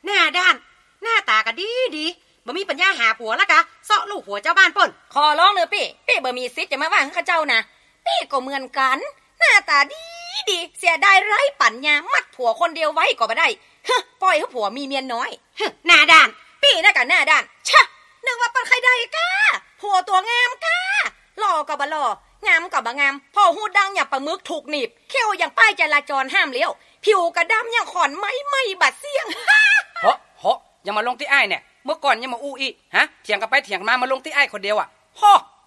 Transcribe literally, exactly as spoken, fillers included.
หน้าด้านหน้าตาก็ดีดีบ่มีปัญญาหาผัวละกะเซาะลูกผัวเจ้าบ้านป่นขอร้องเนอะพี่พี่บ่มีสิทธิ์จะมาว่าข้าเจ้านะพี่ก็เหมือนกันหน้าตาดีดีเสียดายไร้ปัญญามัดผัวคนเดียวไว้ก็บ่ได้ฮะปล่อยให้ผัวมีเมียน้อยหน้าด้านพี่น่ะกะหน้าด้านชะนึกว่าเป็นใครได้กะผัวตัวงามกะหล่อก็บ่หล่องามก็บ่งามพอหูดังอย่างปลาหมึกถูกหนีบเขี้ยวอย่างป้ายจราจรห้ามเลี้ยวผิวกระดำอย่างขอนไม้ไม่บาดเสียงเฮ้อๆอย่ามาลงที่อ้ายเนี่ยเมื่อก่อนยังมาอู้อีฮะเถียงกันไปเถียงมามาลงที่อ้ายคนเดียวอ่ะฮ่อ